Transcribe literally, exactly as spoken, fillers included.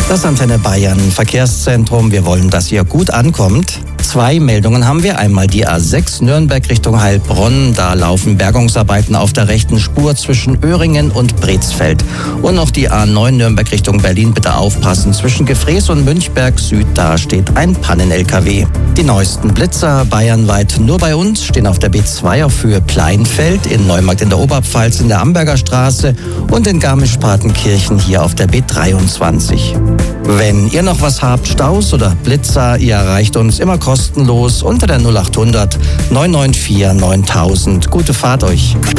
Das Antenne Bayern Verkehrszentrum. Wir wollen, dass ihr gut ankommt. Zwei Meldungen haben wir. Einmal die A sechs Nürnberg Richtung Heilbronn. Da laufen Bergungsarbeiten auf der rechten Spur zwischen Öhringen und Brezfeld. Und noch die A neun Nürnberg Richtung Berlin. Bitte aufpassen. Zwischen Gefrees und Münchberg Süd, da steht ein Pannen-L K W. Die neuesten Blitzer bayernweit nur bei uns stehen auf der B zwei auf Höhe Pleinfeld, in Neumarkt in der Oberpfalz in der Amberger Straße und in Garmisch-Partenkirchen hier auf der B dreiundzwanzig. Wenn ihr noch was habt, Staus oder Blitzer, ihr erreicht uns immer kostenlos unter der null acht hundert neun neun vier neuntausend. Gute Fahrt euch.